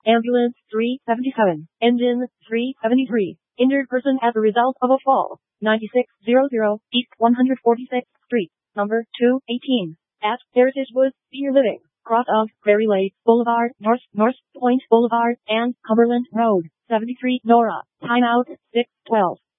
Ambulance 377. Engine 373. Injured person as a result of a fall. 9600 East 146th Street, number 218. At Heritage Woods Senior Living, cross of Prairie Lake Boulevard, North Point Boulevard, and Cumberland Road. 73 Nora. Timeout 612.